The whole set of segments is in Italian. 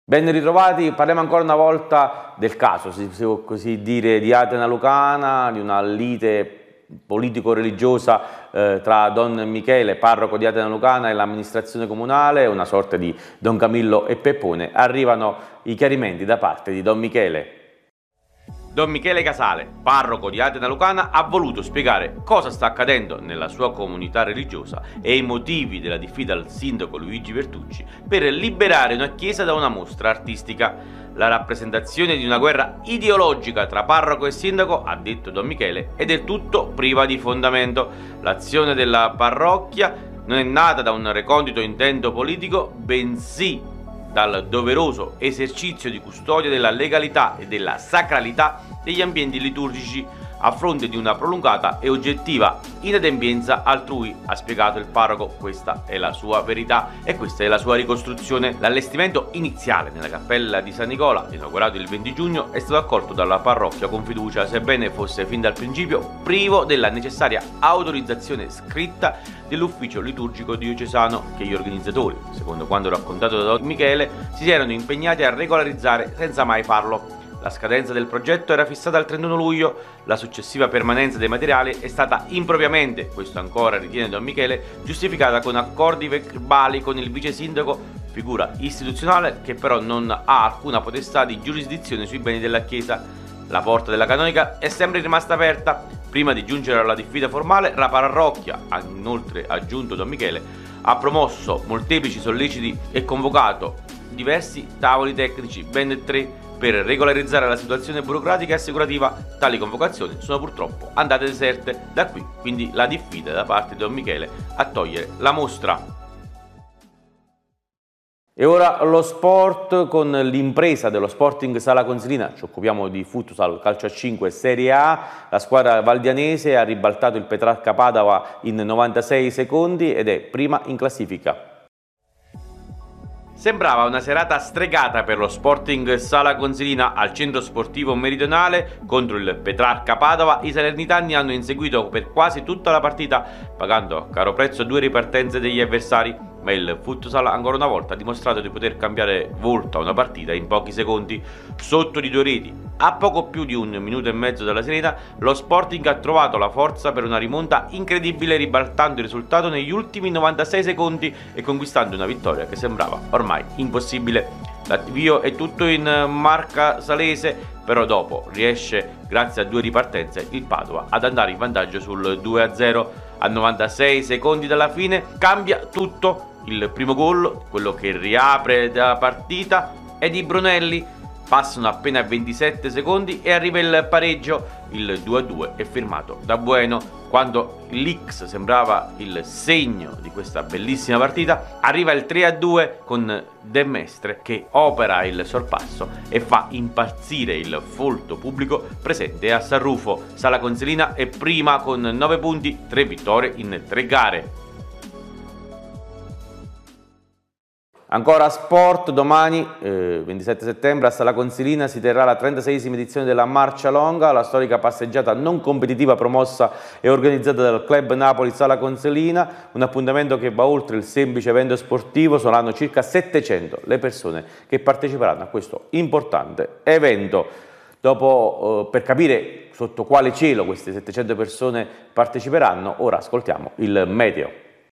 Ben ritrovati, parliamo ancora una volta del caso, si può così dire, di Atena Lucana, di una lite politico-religiosa tra Don Michele, parroco di Atena Lucana, e l'amministrazione comunale, una sorta di Don Camillo e Peppone. Arrivano i chiarimenti da parte di Don Michele. Don Michele Casale, parroco di Atena Lucana, ha voluto spiegare cosa sta accadendo nella sua comunità religiosa e i motivi della diffida al sindaco Luigi Vertucci per liberare una chiesa da una mostra artistica. La rappresentazione di una guerra ideologica tra parroco e sindaco, ha detto Don Michele, è del tutto priva di fondamento. L'azione della parrocchia non è nata da un recondito intento politico, bensì dal doveroso esercizio di custodia della legalità e della sacralità degli ambienti liturgici a fronte di una prolungata e oggettiva inadempienza altrui, ha spiegato il parroco. Questa è la sua verità e questa è la sua ricostruzione. L'allestimento iniziale nella cappella di San Nicola, inaugurato il 20 giugno, è stato accolto dalla parrocchia con fiducia, sebbene fosse fin dal principio privo della necessaria autorizzazione scritta dell'ufficio liturgico diocesano, che gli organizzatori, secondo quanto raccontato da Don Michele, si erano impegnati a regolarizzare senza mai farlo. La scadenza del progetto era fissata al 31 luglio, la successiva permanenza dei materiali è stata impropriamente, questo ancora ritiene Don Michele, giustificata con accordi verbali con il vice sindaco, figura istituzionale che però non ha alcuna potestà di giurisdizione sui beni della Chiesa. La porta della canonica è sempre rimasta aperta. Prima di giungere alla diffida formale, la parrocchia, ha inoltre aggiunto Don Michele, ha promosso molteplici solleciti e convocato diversi tavoli tecnici, ben 3, per regolarizzare la situazione burocratica e assicurativa. Tali convocazioni sono purtroppo andate deserte. Da qui quindi la diffida da parte di Don Michele a togliere la mostra. E ora lo sport, con l'impresa dello Sporting Sala Consilina. Ci occupiamo di futsal calcio a 5 Serie A. La squadra valdianese ha ribaltato il Petrarca Padova in 96 secondi ed è prima in classifica. Sembrava una serata stregata per lo Sporting Sala Consilina al centro sportivo meridionale contro il Petrarca Padova. I salernitani hanno inseguito per quasi tutta la partita, pagando a caro prezzo 2 ripartenze degli avversari, ma il futsal ancora una volta ha dimostrato di poter cambiare volto a una partita in pochi secondi. Sotto di 2 reti, a poco più di 1 minuto e mezzo dalla sirena, lo Sporting ha trovato la forza per una rimonta incredibile, ribaltando il risultato negli ultimi 96 secondi e conquistando una vittoria che sembrava ormai impossibile. L'avvio è tutto in marca salese, però dopo riesce, grazie a 2 ripartenze, il Padova ad andare in vantaggio sul 2-0. A 96 secondi dalla fine cambia tutto. Il primo gol, quello che riapre la partita, è di Brunelli. Passano appena 27 secondi e arriva il pareggio. Il 2-2 è firmato da Bueno. Quando l'X sembrava il segno di questa bellissima partita, arriva il 3-2 con De Mestre, che opera il sorpasso e fa impazzire il folto pubblico presente a San Rufo. Sala Consilina è prima con 9 punti, 3 vittorie in 3 gare. Ancora sport, domani 27 settembre a Sala Consilina si terrà la 36esima edizione della Marcia Longa, la storica passeggiata non competitiva promossa e organizzata dal Club Napoli Sala Consilina, un appuntamento che va oltre il semplice evento sportivo. Saranno circa 700 le persone che parteciperanno a questo importante evento. Dopo, per capire sotto quale cielo queste 700 persone parteciperanno, ora ascoltiamo il meteo.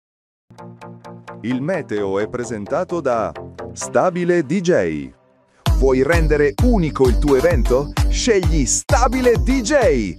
Il meteo è presentato da Stabile DJ. Vuoi rendere unico il tuo evento? Scegli Stabile DJ.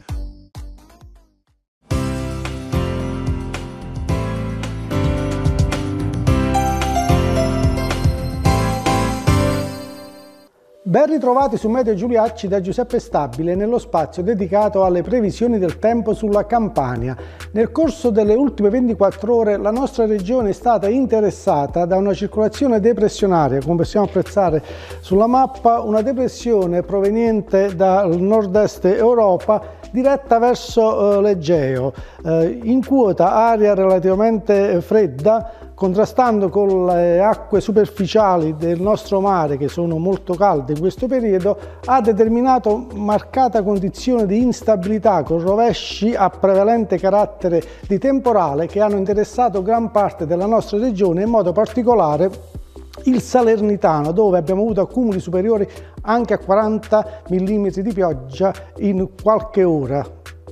Ben ritrovati su Meteo Giuliacci da Giuseppe Stabile nello spazio dedicato alle previsioni del tempo sulla Campania. Nel corso delle ultime 24 ore la nostra regione è stata interessata da una circolazione depressionaria, come possiamo apprezzare sulla mappa, una depressione proveniente dal nord-est Europa diretta verso l'Egeo, in quota aria relativamente fredda, contrastando con le acque superficiali del nostro mare, che sono molto calde in questo periodo, ha determinato marcata condizione di instabilità con rovesci a prevalente carattere di temporale che hanno interessato gran parte della nostra regione, in modo particolare il Salernitano, dove abbiamo avuto accumuli superiori anche a 40 mm di pioggia in qualche ora,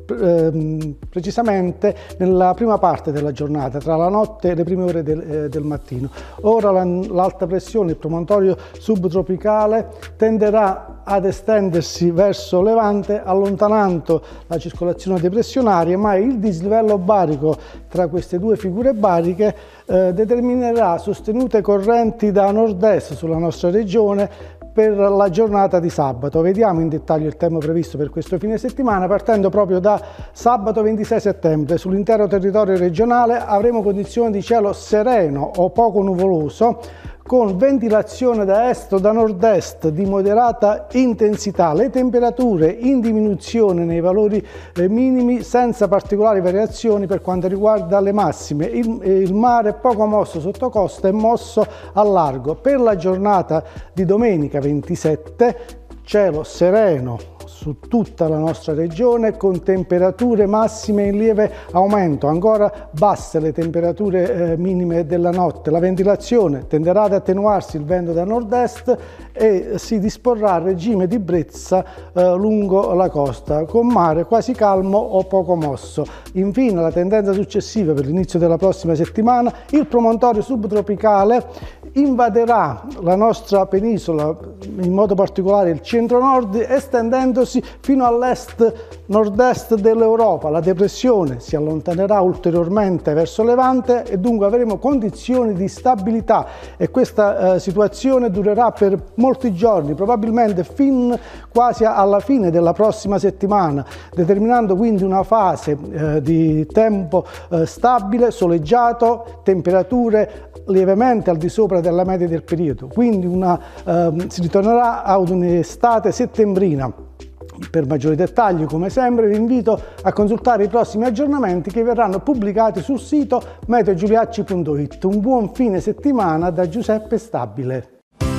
precisamente nella prima parte della giornata, tra la notte e le prime ore del mattino. Ora l'alta pressione, il promontorio subtropicale, tenderà ad estendersi verso levante, allontanando la circolazione depressionaria, ma il dislivello barico tra queste due figure bariche determinerà sostenute correnti da nord-est sulla nostra regione per la giornata di sabato. Vediamo in dettaglio il tempo previsto per questo fine settimana, partendo proprio da sabato 26 settembre. Sull'intero territorio regionale avremo condizioni di cielo sereno o poco nuvoloso, con ventilazione da est o da nord-est di moderata intensità. Le temperature in diminuzione nei valori minimi, senza particolari variazioni per quanto riguarda le massime. Il mare poco mosso sotto costa e mosso al largo. Per la giornata di domenica 27, cielo sereno su tutta la nostra regione, con temperature massime in lieve aumento, ancora basse le temperature minime della notte. La ventilazione tenderà ad attenuarsi, il vento da nord-est, e si disporrà il regime di brezza lungo la costa, con mare quasi calmo o poco mosso. Infine, la tendenza successiva per l'inizio della prossima settimana, il promontorio subtropicale invaderà la nostra penisola, in modo particolare il centro-nord, estendendosi fino all'est-nord-est dell'Europa. La depressione si allontanerà ulteriormente verso levante e dunque avremo condizioni di stabilità, e questa situazione durerà per molti giorni, probabilmente fin quasi alla fine della prossima settimana, determinando quindi una fase di tempo stabile, soleggiato, temperature lievemente al di sopra della media del periodo, quindi si ritornerà ad un'estate settembrina. Per maggiori dettagli, come sempre, vi invito a consultare i prossimi aggiornamenti che verranno pubblicati sul sito meteogiuliacci.it. Un buon fine settimana da Giuseppe Stabile.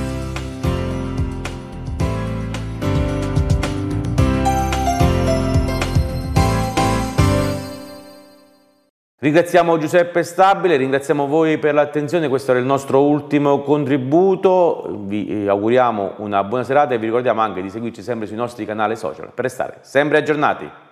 Ringraziamo Giuseppe Stabile, ringraziamo voi per l'attenzione, questo era il nostro ultimo contributo, vi auguriamo una buona serata e vi ricordiamo anche di seguirci sempre sui nostri canali social per restare sempre aggiornati.